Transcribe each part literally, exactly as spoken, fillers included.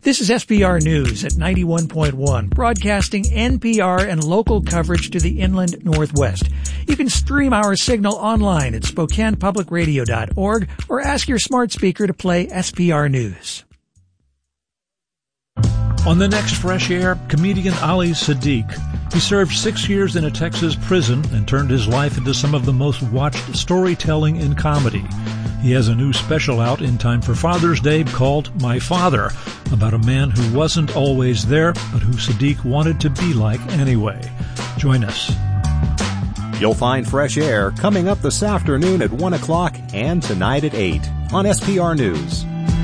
This is S P R News at ninety-one point one, broadcasting N P R and local coverage to the inland Northwest. You can stream our signal online at Spokane Public Radio dot org or ask your smart speaker to play S P R News. On the next Fresh Air, comedian Ali Siddiq. He served six years in a Texas prison and turned his life into some of the most watched storytelling in comedy. He has a new special out in time for Father's Day called My Father, about a man who wasn't always there, but who Siddiq wanted to be like anyway. Join us. You'll find Fresh Air coming up this afternoon at one o'clock and tonight at eight on S P R News.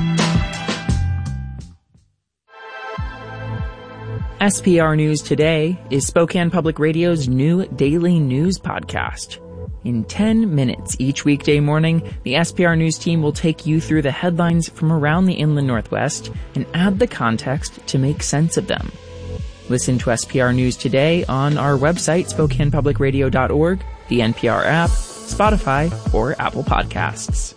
S P R News Today is Spokane Public Radio's new daily news podcast. In ten minutes each weekday morning, the S P R News team will take you through the headlines from around the inland Northwest and add the context to make sense of them. Listen to S P R News Today on our website, Spokane Public Radio dot org, the N P R app, Spotify, or Apple Podcasts.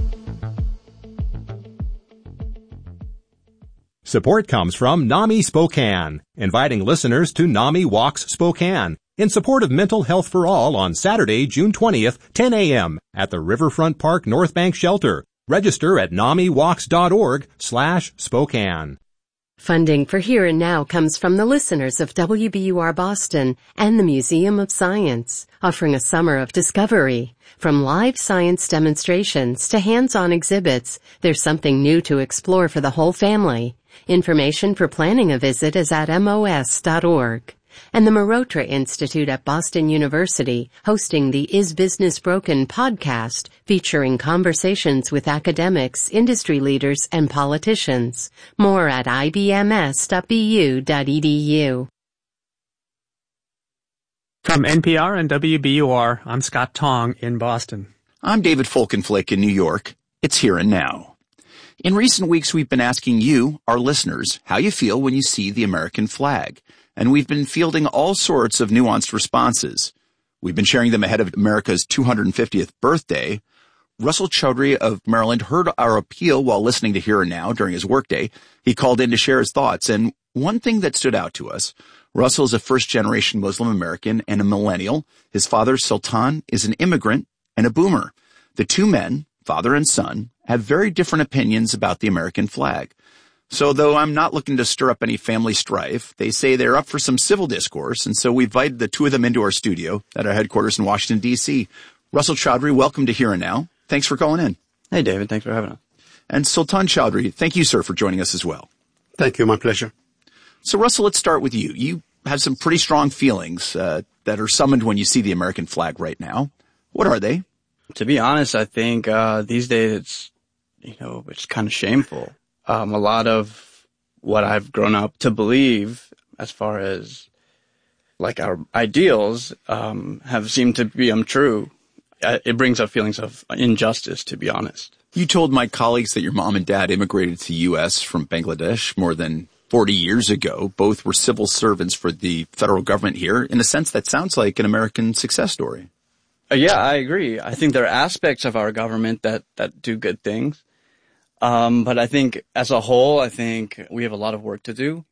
Support comes from NAMI Spokane, inviting listeners to NAMI Walks Spokane in support of mental health for all on Saturday, June twentieth, ten a.m. at the Riverfront Park North Bank Shelter. Register at nami walks dot org slash Spokane. Funding for Here and Now comes from the listeners of W B U R Boston and the Museum of Science, offering a summer of discovery. From live science demonstrations to hands-on exhibits, there's something new to explore for the whole family. Information for planning a visit is at M O S dot org. And the Marotra Institute at Boston University, hosting the Is Business Broken podcast, featuring conversations with academics, industry leaders, and politicians. More at I B M S dot B U dot E D U. From N P R and W B U R, I'm Scott Tong in Boston. I'm David Folkenflik in New York. It's Here and Now. In recent weeks, we've been asking you, our listeners, how you feel when you see the American flag. And we've been fielding all sorts of nuanced responses. We've been sharing them ahead of America's two hundred fiftieth birthday. Russell Choudhury of Maryland heard our appeal while listening to Here and Now during his workday. He called in to share his thoughts, and one thing that stood out to us, Russell is a first-generation Muslim American and a millennial. His father, Sultan, is an immigrant and a boomer. The two men, father and son, have very different opinions about the American flag. So though I'm not looking to stir up any family strife, they say they're up for some civil discourse, and so we invited the two of them into our studio at our headquarters in Washington, D C Russell Choudhury, welcome to Here and Now. Thanks for calling in. Hey, David. Thanks for having us. And Sultan Choudhury, thank you, sir, for joining us as well. Thank you. My pleasure. So, Russell, let's start with you. You have some pretty strong feelings uh, that are summoned when you see the American flag right now. What are they? To be honest, I think uh these days it's, you know, it's kind of shameful. Um, a lot of what I've grown up to believe as far as like our ideals, um, have seemed to be untrue. It brings up feelings of injustice, to be honest. You told my colleagues that your mom and dad immigrated to the U S from Bangladesh more than forty years ago. Both were civil servants for the federal government here. In a sense, that sounds like an American success story. Uh, yeah, I agree. I think there are aspects of our government that, that do good things. Um, but I think as a whole, I think we have a lot of work to do.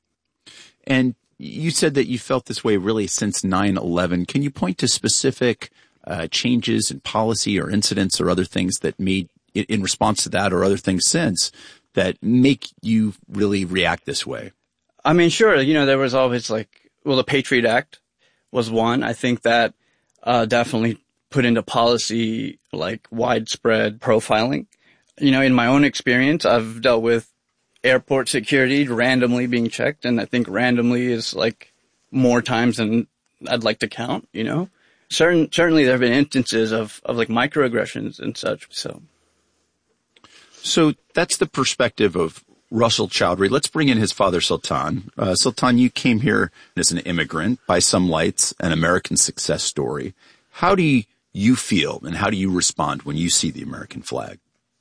And you said that you felt this way really since nine eleven. Can you point to specific uh, changes in policy or incidents or other things that made, in response to that or other things since, that make you really react this way? I mean, sure. You know, there was always like, well, the Patriot Act was one. I think that uh, definitely put into policy like widespread profiling. You know, in my own experience, I've dealt with airport security randomly being checked, and I think randomly is like more times than I'd like to count, you know. Certain, certainly there have been instances of, of like microaggressions and such, so. So that's the perspective of Russell Choudhury. Let's bring in his father, Sultan. Uh, Sultan, you came here as an immigrant, by some lights, an American success story. How do you, you feel and how do you respond when you see the American flag?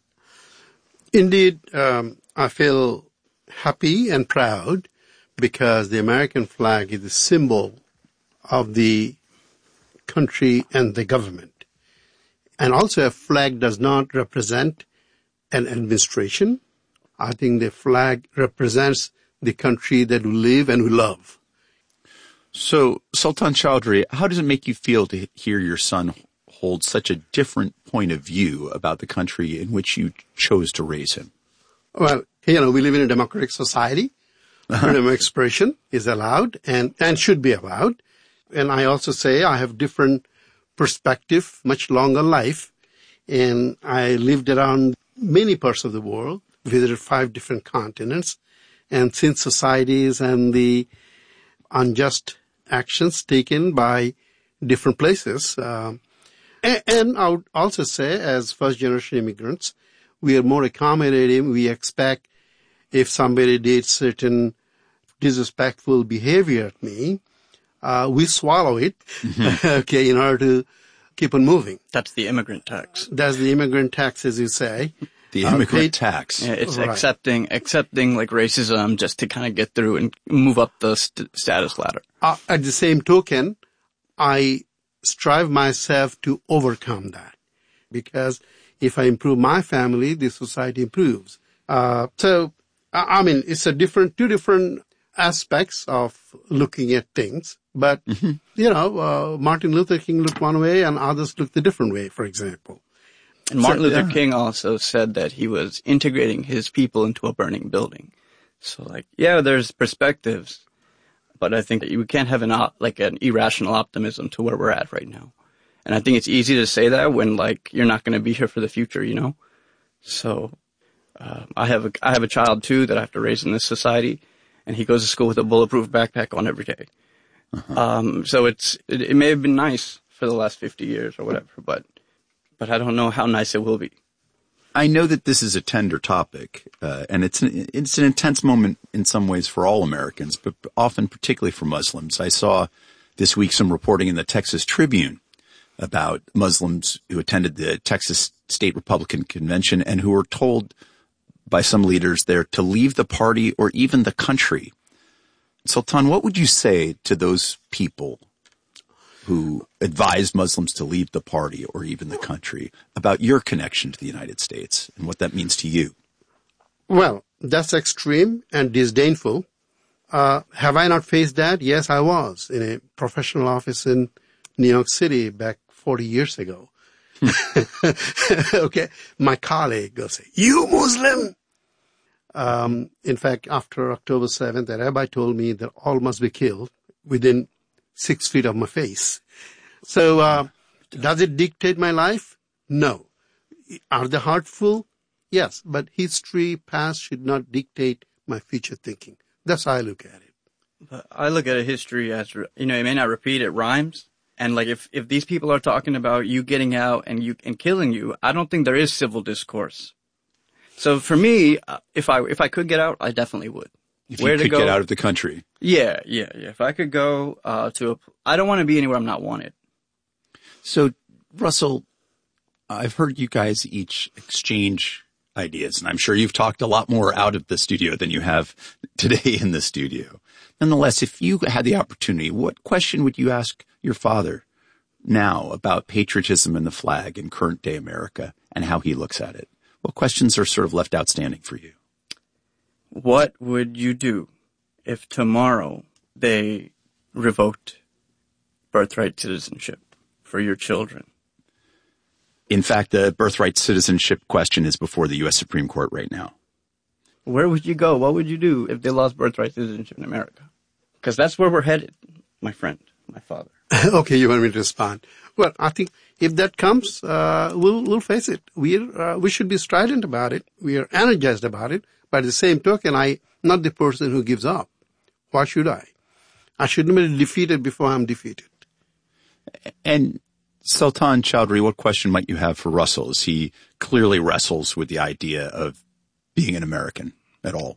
Indeed, um, I feel happy and proud because the American flag is the symbol of the country and the government. And also a flag does not represent an administration. I think the flag represents the country that we live and we love. So, Sultan Chowdhury, how does it make you feel to hear your son hold such a different point of view about the country in which you chose to raise him? Well, you know, we live in a democratic society. Uh-huh. Freedom of expression is allowed and, and should be allowed. And I also say I have different perspective, much longer life. And I lived around many parts of the world, visited five different continents, and seen societies and the unjust actions taken by different places. Um, and, and I would also say, as first-generation immigrants, we are more accommodating. We expect if somebody did certain disrespectful behavior at me, uh, we swallow it, mm-hmm. okay, in order to keep on moving. That's the immigrant tax. That's the immigrant tax, as you say. The immigrant uh, tax. Yeah, it's right. accepting accepting like racism just to kind of get through and move up the st- status ladder. Uh, at the same token, I strive myself to overcome that, because if I improve my family, the society improves. Uh, so, I mean, it's a different, two different aspects of looking at things. But, mm-hmm. you know, uh, Martin Luther King looked one way and others looked a different way, for example. And Martin so, Luther yeah. King also said that he was integrating his people into a burning building. So, like, yeah, there's perspectives, but I think that we can't have an op- like an irrational optimism to where we're at right now. And I think it's easy to say that when, like, you're not going to be here for the future, you know? So, uh, I have a, I have a child, too, that I have to raise in this society, and he goes to school with a bulletproof backpack on every day. Uh-huh. Um, so it's, it, it may have been nice for the last fifty years or whatever, but, but I don't know how nice it will be. I know that this is a tender topic, uh, and it's an, it's an intense moment in some ways for all Americans, but often particularly for Muslims. I saw this week some reporting in the Texas Tribune about Muslims who attended the Texas State Republican Convention and who were told by some leaders there to leave the party or even the country. Sultan, what would you say to those people who advised Muslims to leave the party or even the country about your connection to the United States and what that means to you? Well, that's extreme and disdainful. Uh, have I not faced that? Yes, I was in a professional office in New York City back forty years ago. Okay. My colleague will say, "You Muslim?" Um, in fact, after October seventh, the rabbi told me that all must be killed within six feet of my face. So, uh, does it dictate my life? No. Are they hurtful? Yes. But history, past should not dictate my future thinking. That's how I look at it. But I look at a history as, you know, it may not repeat, it rhymes. And like if, if these people are talking about you getting out and you, and killing you, I don't think there is civil discourse. So for me, if I, if I could get out, I definitely would. If Where you could get out of the country. Yeah, yeah, yeah. If I could go, uh, to a, I don't want to be anywhere I'm not wanted. So, Russell, I've heard you guys each exchange ideas, and I'm sure you've talked a lot more out of the studio than you have today in the studio. Nonetheless, if you had the opportunity, what question would you ask your father now about patriotism and the flag in current day America and how he looks at it? What questions are sort of left outstanding for you? What would you do if tomorrow they revoked birthright citizenship for your children? In fact, the birthright citizenship question is before the U S Supreme Court right now. Where would you go? What would you do if they lost birthright citizenship in America? Because that's where we're headed, my friend, my father. Okay, you want me to respond? Well, I think if that comes, uh, we'll, we'll face it. We uh, we should be strident about it. We are energized about it. But at the same token, I'm not the person who gives up. Why should I? I shouldn't be defeated before I'm defeated. And Sultan Chowdhury, what question might you have for Russell as he clearly wrestles with the idea of being an American at all?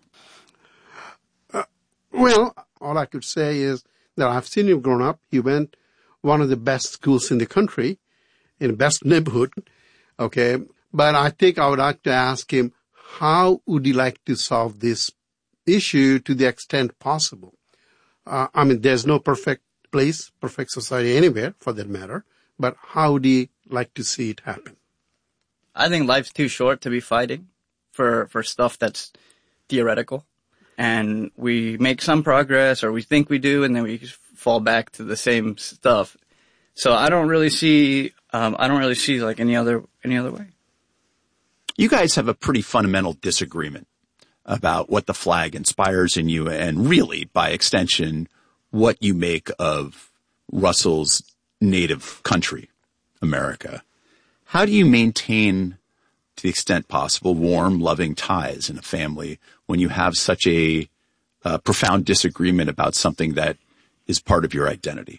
Uh, well, all I could say is that I've seen him grown up. He went one of the best schools in the country, in the best neighborhood, okay? But I think I would like to ask him, how would you like to solve this issue to the extent possible? Uh, I mean, there's no perfect place, perfect society anywhere, for that matter. But how would you like to see it happen? I think life's too short to be fighting for, for stuff that's theoretical. and we make some progress, or we think we do, and then we fall back to the same stuff. So I don't really see, um, I don't really see like any other, any other way. You guys have a pretty fundamental disagreement about what the flag inspires in you, and really, by extension, what you make of Russell's native country, America. How do you maintain, to the extent possible, warm, loving ties in a family when you have such a uh, profound disagreement about something that is part of your identity?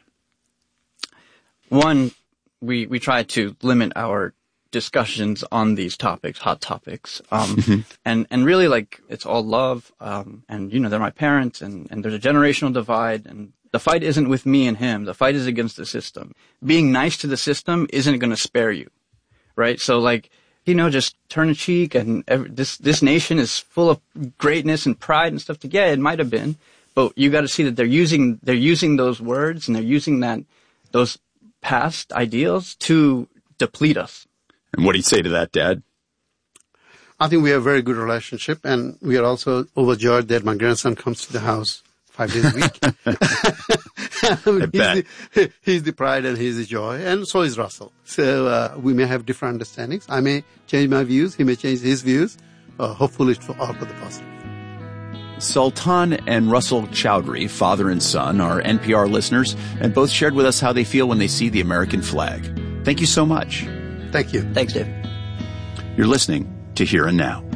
One, we, we try to limit our discussions on these topics, hot topics. Um, mm-hmm. and, and really, like, it's all love. Um, and, you know, they're my parents, and, and there's a generational divide, and the fight isn't with me and him. The fight is against the system. Being nice to the system isn't going to spare you, right? So, like, you know, just turn a cheek, and every, this, this nation is full of greatness and pride and stuff. To yeah, it might have been, but you got to see that they're using, they're using those words, and they're using that, those past ideals to deplete us. And what do you say to that, Dad? I think we have a very good relationship, and we are also overjoyed that my grandson comes to the house five days a week. I mean, I bet. He's the, he's the pride and he's the joy, and so is Russell. So uh, we may have different understandings. I may change my views, he may change his views. Uh, hopefully it's for all for the positive. Sultan and Russell Chowdhury, father and son, are N P R listeners, and both shared with us how they feel when they see the American flag. Thank you so much. Thank you. Thanks, Dave. You're listening to Here and Now.